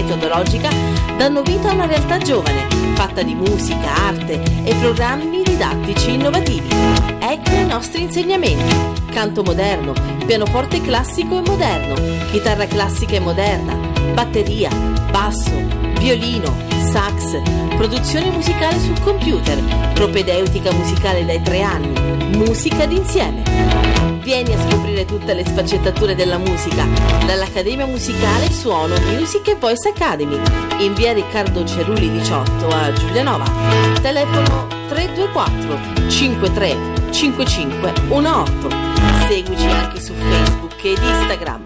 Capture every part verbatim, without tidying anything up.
metodologica danno vita a una realtà giovane, fatta di musica, arte e programmi didattici innovativi. Ecco i nostri insegnamenti: canto moderno, pianoforte classico e moderno, chitarra classica e moderna, batteria, basso, violino, sax, produzione musicale sul computer, propedeutica musicale dai tre anni, musica d'insieme. Vieni a scoprire tutte le sfaccettature della musica dall'Accademia Musicale Suono Music e Voice Academy in via Riccardo Cerulli diciotto a Giulianova. Telefono tre due quattro cinque tre cinque cinque uno otto. Seguici anche su Facebook ed Instagram.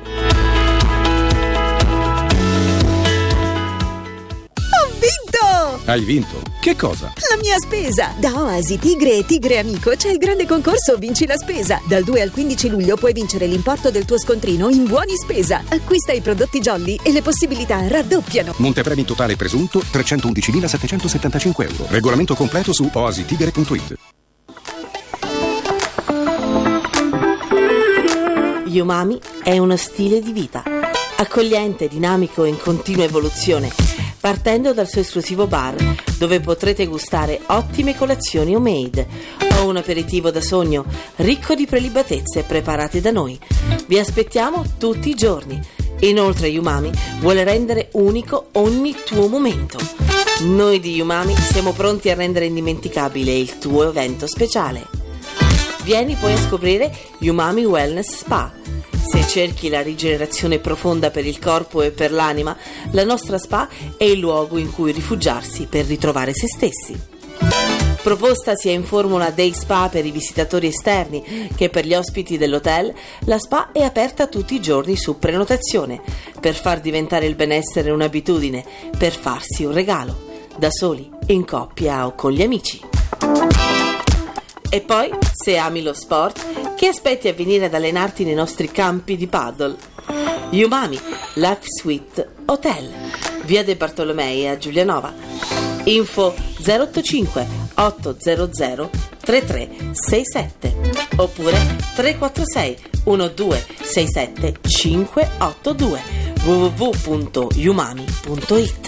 Hai vinto? Che cosa? La mia spesa! Da Oasi Tigre e Tigre Amico c'è il grande concorso Vinci la Spesa. Dal due al quindici luglio puoi vincere l'importo del tuo scontrino in buoni spesa. Acquista i prodotti Jolly e le possibilità raddoppiano. Montepremi totale presunto trecentoundicimilasettecentosettantacinque euro. Regolamento completo su oasitigre punto it. Umami è uno stile di vita, accogliente, dinamico e in continua evoluzione, partendo dal suo esclusivo bar, dove potrete gustare ottime colazioni homemade o un aperitivo da sogno ricco di prelibatezze preparate da noi. Vi aspettiamo tutti i giorni. Inoltre Umami vuole rendere unico ogni tuo momento. Noi di Umami siamo pronti a rendere indimenticabile il tuo evento speciale. Vieni poi a scoprire Umami Wellness Spa. Se cerchi la rigenerazione profonda per il corpo e per l'anima, la nostra spa è il luogo in cui rifugiarsi per ritrovare se stessi. Proposta sia in formula day spa per i visitatori esterni che per gli ospiti dell'hotel, la spa è aperta tutti i giorni su prenotazione, per far diventare il benessere un'abitudine, per farsi un regalo, da soli, in coppia o con gli amici. E poi, se ami lo sport, che aspetti a venire ad allenarti nei nostri campi di paddle? Umami Life Suite Hotel, via De Bartolomei a Giulianova. Info zero otto cinque otto zero zero tre tre sei sette oppure tre quattro sei uno due sei sette cinque otto due w w w punto umami punto it.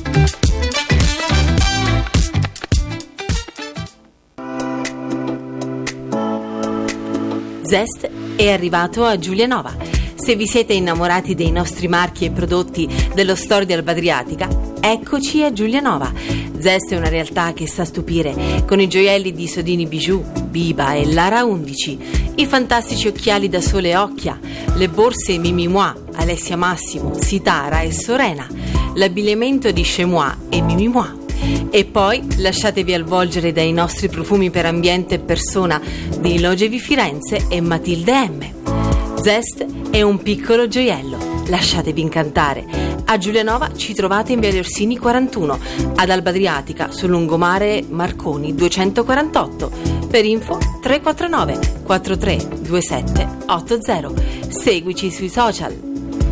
Zest è arrivato a Giulianova. Se vi siete innamorati dei nostri marchi e prodotti dello store di Alba Adriatica, eccoci a Giulianova. Zest è una realtà che sa stupire con i gioielli di Sodini Bijou, Biba e Lara undici, i fantastici occhiali da sole Occhia, le borse Mimi Moi, Alessia Massimo, Sitara e Sorena, l'abbigliamento di Chemois e Mimi Moi. E poi lasciatevi avvolgere dai nostri profumi per ambiente e persona di Logevi Firenze e Matilde M. Zest è un piccolo gioiello, lasciatevi incantare. A Giulianova ci trovate in Viale Orsini quarantuno, ad Alba Adriatica sul lungomare Marconi duecentoquarantotto. Per info tre quattro nove quattro tre due sette otto zero. Seguici sui social.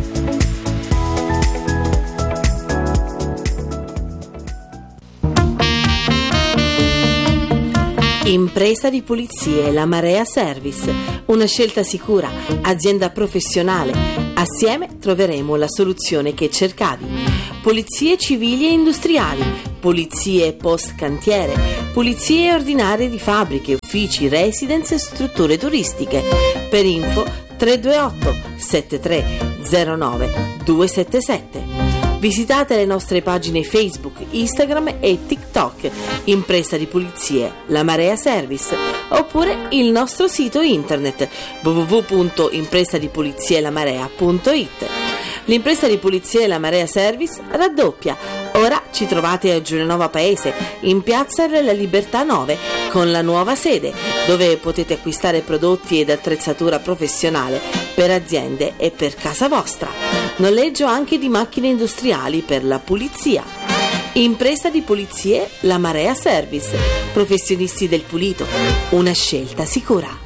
Impresa di pulizie La Marea Service, una scelta sicura, azienda professionale. Assieme troveremo la soluzione che cercavi. Pulizie civili e industriali, pulizie post cantiere, pulizie ordinarie di fabbriche, uffici, residence e strutture turistiche. Per info tre due otto sette tre zero nove due sette sette. Visitate le nostre pagine Facebook, Instagram e TikTok, Impresa di Pulizie La Marea Service, oppure il nostro sito internet w w w punto impresa di pulizie la marea punto it. L'Impresa di Pulizie La Marea Service raddoppia. Ora ci trovate a Giulianova Paese, in Piazza della Libertà nove, con la nuova sede, dove potete acquistare prodotti ed attrezzatura professionale per aziende e per casa vostra. Noleggio anche di macchine industriali per la pulizia. Impresa di Pulizie La Marea Service, professionisti del pulito, una scelta sicura.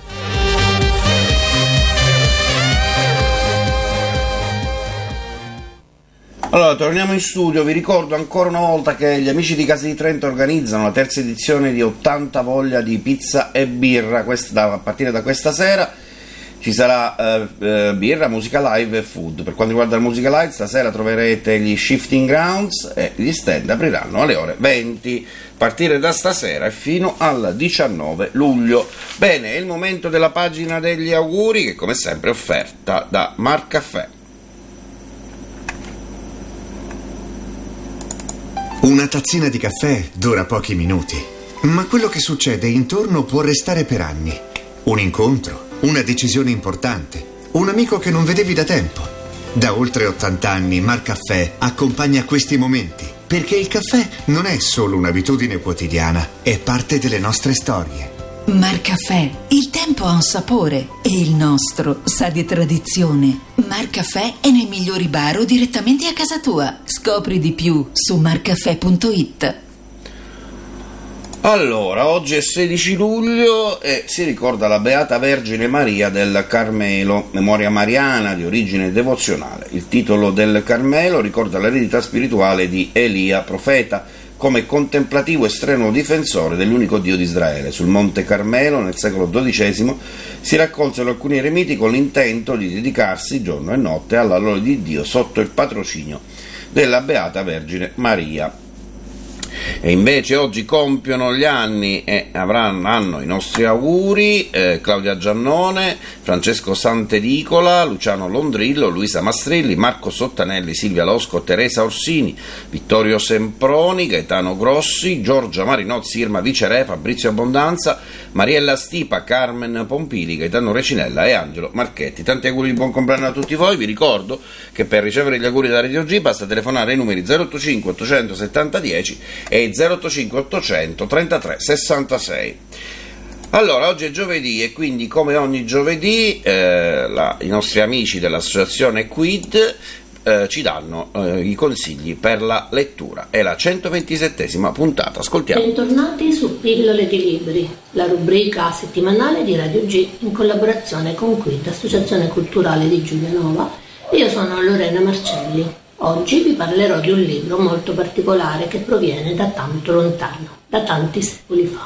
Allora, torniamo in studio. Vi ricordo ancora una volta che gli amici di Casa di Trento organizzano la terza edizione di ottanta voglia di pizza e birra, questa, a partire da questa sera. ci sarà eh, eh, birra, musica live e food. Per quanto riguarda la musica live, stasera troverete gli Shifting Grounds e gli stand apriranno alle ore venti, a partire da stasera e fino al diciannove luglio. Bene, è il momento della pagina degli auguri, che come sempre è offerta da Mar Caffè. Una tazzina di caffè dura pochi minuti, ma quello che succede intorno può restare per anni. Un incontro, una decisione importante, un amico che non vedevi da tempo. Da oltre ottanta anni Mar Caffè accompagna questi momenti, perché il caffè non è solo un'abitudine quotidiana, è parte delle nostre storie. Mar Caffè, il tempo ha un sapore e il nostro sa di tradizione. Mar Caffè è nei migliori bar o direttamente a casa tua. Scopri di più su marcaffè punto it. Allora, oggi è sedici luglio e si ricorda la Beata Vergine Maria del Carmelo, memoria mariana di origine devozionale. Il titolo del Carmelo ricorda l'eredità spirituale di Elia, profeta, come contemplativo e strenuo difensore dell'unico Dio di Israele. Sul Monte Carmelo, nel secolo dodicesimo, si raccolsero alcuni eremiti con l'intento di dedicarsi giorno e notte alla lode di Dio sotto il patrocinio della Beata Vergine Maria. E invece oggi compiono gli anni e avranno hanno i nostri auguri eh, Claudia Giannone, Francesco Sant'Edicola, Luciano Londrillo, Luisa Mastrilli, Marco Sottanelli, Silvia Losco, Teresa Orsini, Vittorio Semproni, Gaetano Grossi, Giorgia Marinozzi, Irma Viceré, Fabrizio Abbondanza, Mariella Stipa, Carmen Pompili, Gaetano Recinella e Angelo Marchetti. Tanti auguri di buon compleanno a tutti voi. Vi ricordo che per ricevere gli auguri da Radio G basta telefonare ai numeri zero otto cinque ottocentosettanta dieci e zero otto cinque ottocento trentatré sessantasei. Allora, oggi è giovedì e quindi come ogni giovedì eh, la, i nostri amici dell'associazione Quid eh, ci danno eh, i consigli per la lettura. È la centoventisettesima puntata, ascoltiamo. Bentornati su Pillole di Libri, la rubrica settimanale di Radio G in collaborazione con Quid, Associazione Culturale di Giulianova. Io sono Lorena Marcelli. Oggi vi parlerò di un libro molto particolare che proviene da tanto lontano, da tanti secoli fa.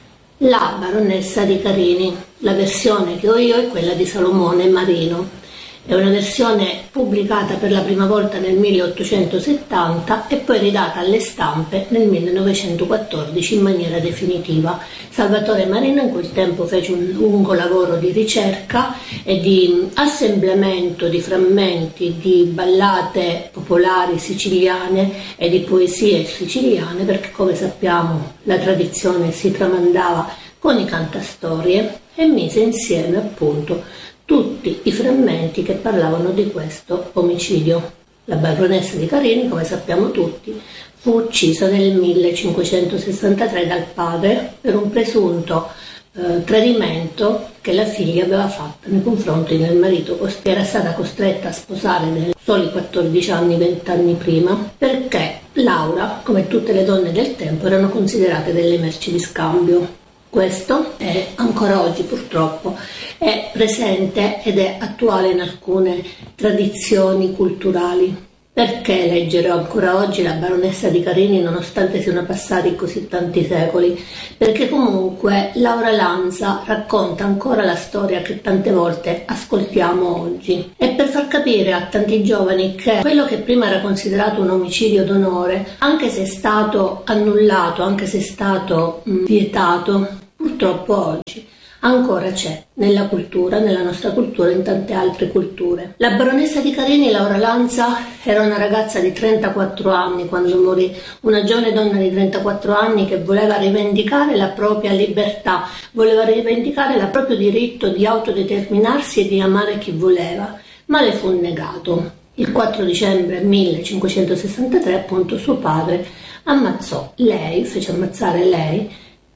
La Baronessa di Carini. La versione che ho io è quella di Salomone Marino. È una versione pubblicata per la prima volta nel milleottocentosettanta e poi ridata alle stampe nel millenovecentoquattordici in maniera definitiva. Salvatore Marino in quel tempo fece un lungo lavoro di ricerca e di assemblamento di frammenti di ballate popolari siciliane e di poesie siciliane, perché come sappiamo la tradizione si tramandava con i cantastorie, e mise insieme appunto tutti i frammenti che parlavano di questo omicidio. La baronessa di Carini, come sappiamo tutti, fu uccisa nel millecinquecentosessantatré dal padre per un presunto eh, tradimento che la figlia aveva fatto nei confronti del marito, che era stata costretta a sposare nei soli quattordici anni, venti anni prima, perché Laura, come tutte le donne del tempo, erano considerate delle merci di scambio. Questo è ancora oggi purtroppo è presente ed è attuale in alcune tradizioni culturali. Perché leggere ancora oggi la Baronessa di Carini nonostante siano passati così tanti secoli? Perché comunque Laura Lanza racconta ancora la storia che tante volte ascoltiamo oggi. E per far capire a tanti giovani che quello che prima era considerato un omicidio d'onore, anche se è stato annullato, anche se è stato mh, vietato, purtroppo oggi ancora c'è nella cultura, nella nostra cultura e in tante altre culture. La baronessa di Carini, Laura Lanza, era una ragazza di trentaquattro anni quando morì, una giovane donna di trentaquattro anni che voleva rivendicare la propria libertà, voleva rivendicare il proprio diritto di autodeterminarsi e di amare chi voleva, ma le fu negato. Il quattro dicembre millecinquecentosessantatré, appunto, suo padre ammazzò lei, fece ammazzare lei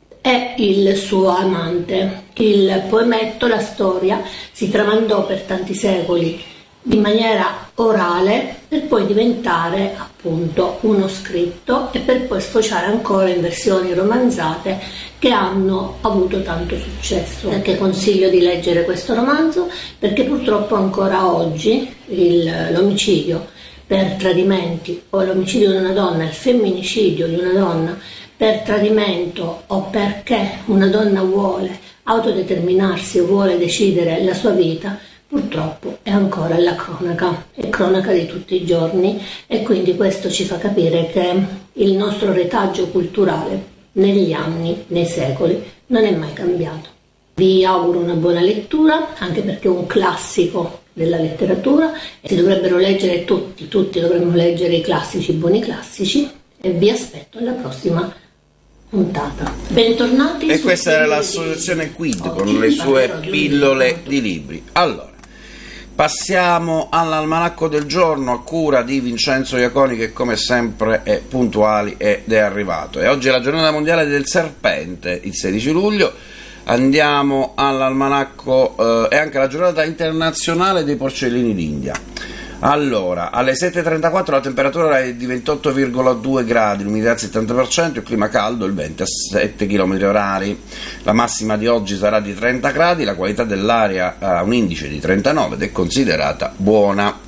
e il suo amante. Il poemetto, la storia, si tramandò per tanti secoli in maniera orale per poi diventare appunto uno scritto e per poi sfociare ancora in versioni romanzate che hanno avuto tanto successo. Perché consiglio di leggere questo romanzo? Perché purtroppo ancora oggi il, l'omicidio per tradimenti o l'omicidio di una donna, il femminicidio di una donna per tradimento o perché una donna vuole autodeterminarsi o vuole decidere la sua vita, purtroppo è ancora la cronaca, è cronaca di tutti i giorni, e quindi questo ci fa capire che il nostro retaggio culturale negli anni, nei secoli, non è mai cambiato. Vi auguro una buona lettura, anche perché è un classico della letteratura e si dovrebbero leggere tutti, tutti dovremmo leggere i classici, i buoni classici, e vi aspetto alla prossima puntata. Bentornati. E questa era l'associazione Quid con le sue pillole di libri. Allora, passiamo all'almanacco del giorno a cura di Vincenzo Iaconi, che come sempre è puntuale ed è arrivato. E oggi è la giornata mondiale del serpente, il sedici luglio. Andiamo all'almanacco, eh, è anche la giornata internazionale dei porcellini d'India. Allora, alle sette e trentaquattro la temperatura è di ventotto virgola due gradi, l'umidità al settanta per cento, il clima caldo, il vento a sette chilometri orari. La massima di oggi sarà di trenta gradi, la qualità dell'aria ha un indice di trentanove ed è considerata buona.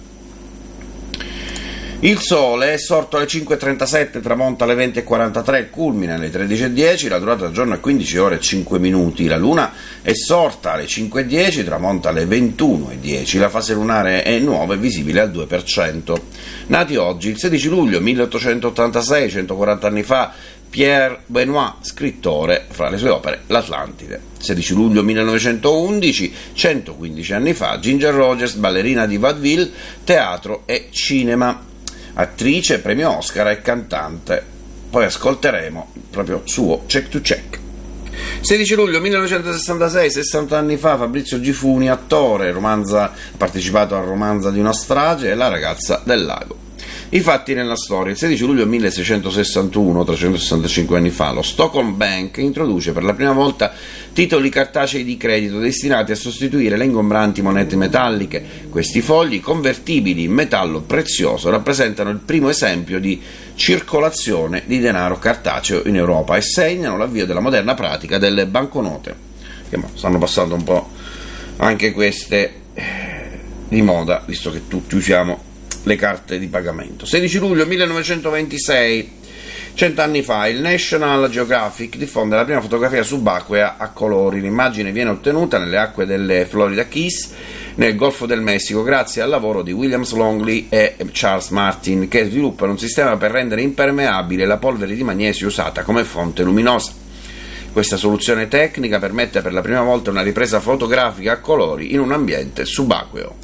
Il sole è sorto alle cinque e trentasette, tramonta alle venti e quarantatré, il culmine alle tredici e dieci, la durata del giorno è quindici ore e cinque minuti. La luna è sorta alle cinque e dieci, tramonta alle ventuno e dieci, la fase lunare è nuova e visibile al due per cento. Nati oggi, il sedici luglio milleottocentottantasei, centoquaranta anni fa, Pierre Benoit, scrittore, fra le sue opere L'Atlantide. sedici luglio millenovecentoundici, centoquindici anni fa, Ginger Rogers, ballerina di vaudeville, teatro e cinema. Attrice, premio Oscar e cantante. Poi ascolteremo proprio suo Check to Check. sedici luglio millenovecentosessantasei, sessanta anni fa, Fabrizio Gifuni, attore, romanza, ha partecipato al Romanza di una strage e La ragazza del lago. I fatti nella storia. Il sedici luglio milleseicentosessantuno, trecentosessantacinque anni fa, lo Stockholm Bank introduce per la prima volta titoli cartacei di credito destinati a sostituire le ingombranti monete metalliche. Questi fogli, convertibili in metallo prezioso, rappresentano il primo esempio di circolazione di denaro cartaceo in Europa e segnano l'avvio della moderna pratica delle banconote, che stanno passando un po' anche queste di moda, visto che tutti usiamo le carte di pagamento. sedici luglio millenovecentoventisei, cent'anni fa, il National Geographic diffonde la prima fotografia subacquea a colori. L'immagine viene ottenuta nelle acque delle Florida Keys, nel Golfo del Messico, grazie al lavoro di Williams Longley e Charles Martin, che sviluppano un sistema per rendere impermeabile la polvere di magnesio usata come fonte luminosa. Questa soluzione tecnica permette per la prima volta una ripresa fotografica a colori in un ambiente subacqueo.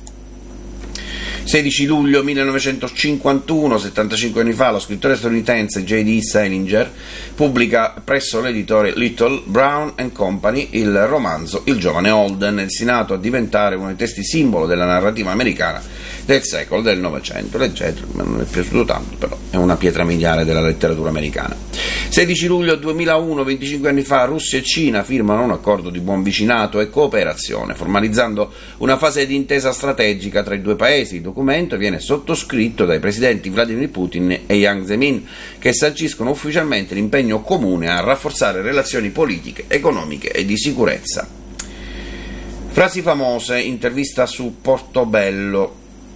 sedici luglio millenovecentocinquantuno, settantacinque anni fa, lo scrittore statunitense J D Salinger pubblica presso l'editore Little, Brown and Company il romanzo Il giovane Holden, destinato a diventare uno dei testi simbolo della narrativa americana del secolo del Novecento. Leggetelo, non è piaciuto tanto, però è una pietra miliare della letteratura americana. sedici luglio duemilauno, venticinque anni fa, Russia e Cina firmano un accordo di buon vicinato e cooperazione, formalizzando una fase di intesa strategica tra i due paesi. Il documento viene sottoscritto dai presidenti Vladimir Putin e Jiang Zemin, che sanciscono ufficialmente l'impegno comune a rafforzare relazioni politiche, economiche e di sicurezza. Frasi famose, intervista su Portobello.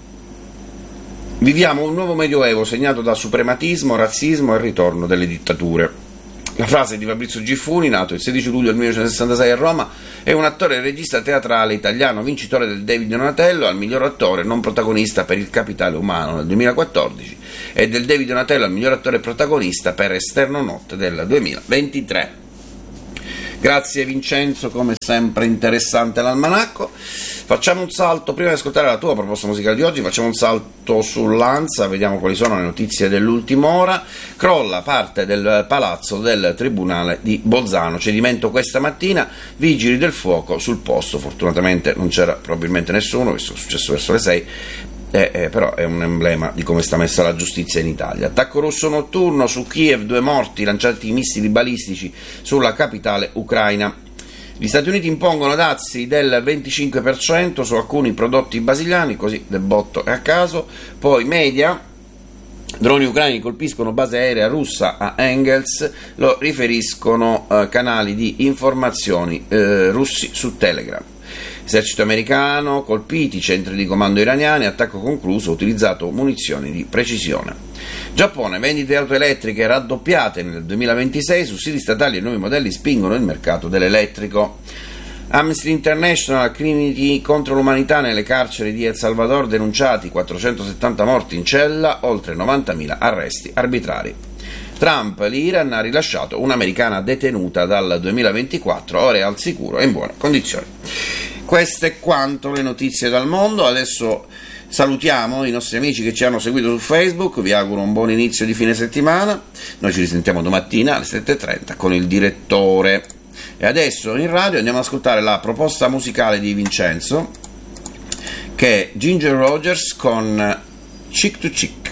Viviamo un nuovo medioevo segnato da suprematismo, razzismo e ritorno delle dittature. La frase di Fabrizio Gifuni, nato il sedici luglio del millenovecentosessantasei a Roma, è un attore e regista teatrale italiano, vincitore del David Donatello al miglior attore non protagonista per Il capitale umano nel duemilaquattordici e del David Donatello al miglior attore protagonista per Esterno Notte del duemilaventitré. Grazie Vincenzo, come sempre interessante l'almanacco. Facciamo un salto, prima di ascoltare la tua proposta musicale di oggi, facciamo un salto sull'Ansa, vediamo quali sono le notizie dell'ultima ora. Crolla parte del palazzo del Tribunale di Bolzano, cedimento questa mattina, vigili del fuoco sul posto, fortunatamente non c'era probabilmente nessuno, questo è successo verso le sei, eh, eh, però è un emblema di come sta messa la giustizia in Italia. Attacco russo notturno su Kiev, due morti, lanciati missili balistici sulla capitale ucraina. Gli Stati Uniti impongono dazi del venticinque per cento su alcuni prodotti brasiliani, così del botto e a caso. Poi media, droni ucraini colpiscono base aerea russa a Engels, lo riferiscono eh, canali di informazioni eh, russi su Telegram. Esercito americano, colpiti centri di comando iraniani, attacco concluso, utilizzato munizioni di precisione. Giappone, vendite auto elettriche raddoppiate nel duemilaventisei, sussidi statali e nuovi modelli spingono il mercato dell'elettrico. Amnesty International, crimini contro l'umanità nelle carceri di El Salvador denunciati, quattrocentosettanta morti in cella, oltre novantamila arresti arbitrari. Trump, l'Iran ha rilasciato un'americana detenuta dal duemilaventiquattro, ora è al sicuro e in buone condizioni. Queste è quanto le notizie dal mondo. Adesso salutiamo i nostri amici che ci hanno seguito su Facebook, vi auguro un buon inizio di fine settimana, noi ci risentiamo domattina alle sette e trenta con il direttore. E adesso in radio andiamo ad ascoltare la proposta musicale di Vincenzo, che è Ginger Rogers con Chick to Chick.